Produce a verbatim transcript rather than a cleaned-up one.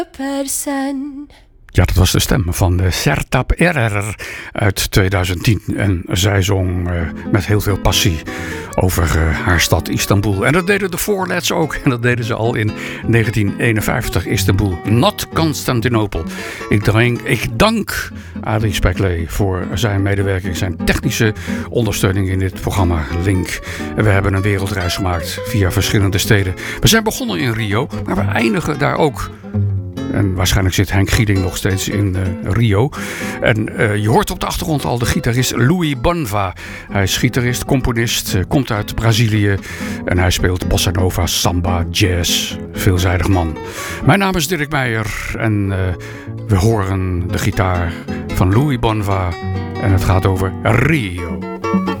Persen. Ja, dat was de stem van de Sertab Erener uit tweeduizend tien. En zij zong uh, met heel veel passie over uh, haar stad Istanbul. En dat deden de Fourlets ook. En dat deden ze al in negentien eenenvijftig. Istanbul, not Constantinople. Ik, drink, ik dank Adrie Speklee voor zijn medewerking, zijn technische ondersteuning in dit programma Link. En we hebben een wereldreis gemaakt via verschillende steden. We zijn begonnen in Rio, maar we eindigen daar ook. En waarschijnlijk zit Henk Gieding nog steeds in uh, Rio. En uh, je hoort op de achtergrond al de gitarist Louis Bonva. Hij is gitarist, componist, uh, komt uit Brazilië. En hij speelt bossa nova, samba, jazz. Veelzijdig man. Mijn naam is Dirk Meijer. En uh, we horen de gitaar van Louis Bonva. En het gaat over Rio.